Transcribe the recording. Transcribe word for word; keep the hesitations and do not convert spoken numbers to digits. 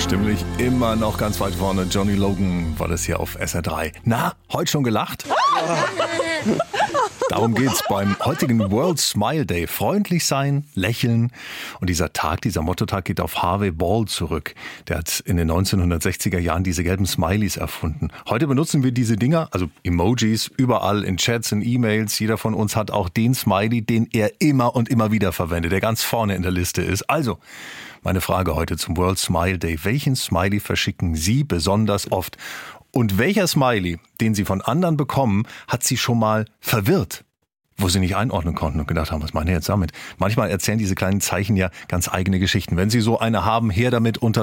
Stimmlich immer noch ganz weit vorne. Johnny Logan war das hier auf S R drei. Na, heute schon gelacht? Darum geht's beim heutigen World Smile Day. Freundlich sein, lächeln. Und dieser Tag, dieser Mottotag geht auf Harvey Ball zurück. Der hat in den neunzehnhundertsechziger Jahren diese gelben Smileys erfunden. Heute benutzen wir diese Dinger, also Emojis, überall in Chats, in E-Mails. Jeder von uns hat auch den Smiley, den er immer und immer wieder verwendet, der ganz vorne in der Liste ist. Also, meine Frage heute zum World Smile Day. Welchen Smiley verschicken Sie besonders oft? Und welcher Smiley, den Sie von anderen bekommen, hat Sie schon mal verwirrt? Wo Sie nicht einordnen konnten und gedacht haben, was meine ich jetzt damit? Manchmal erzählen diese kleinen Zeichen ja ganz eigene Geschichten. Wenn Sie so eine haben, her damit unter